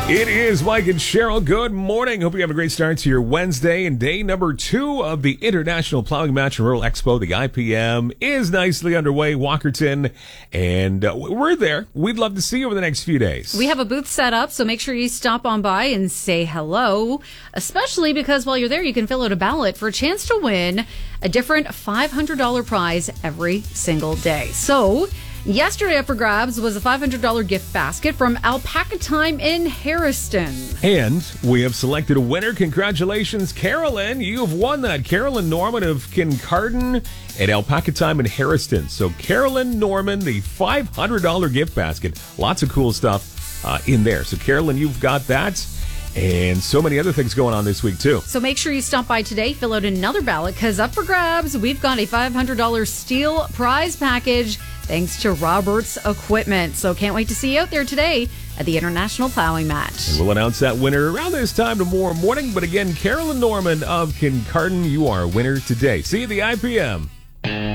It is Mike and Cheryl. Good morning. Hope you have a great start to your Wednesday. And day number 2 of the International Plowing Match and Rural Expo, the IPM, is nicely underway. Walkerton. And we're there. We'd love to see you over the next few days. We have a booth set up, so make sure you stop on by and say hello. Especially because while you're there, you can fill out a ballot for a chance to win a different $500 prize every single day. So yesterday up for grabs was a $500 gift basket from Alpaca Time in Harrison. And we have selected a winner. Congratulations, Carolyn. You've won that. Carolyn Norman of Kincardine at Alpaca Time in Harrison. So Carolyn Norman, the $500 gift basket. Lots of cool stuff in there. So Carolyn, you've got that. And so many other things going on this week, too. So make sure you stop by today, fill out another ballot, because up for grabs, we've got a $500 steel prize package thanks to Roberts Equipment. So can't wait to see you out there today at the International Plowing Match. And we'll announce that winner around this time tomorrow morning. But again, Carolyn Norman of Kincardine, you are a winner today. See you at the IPM.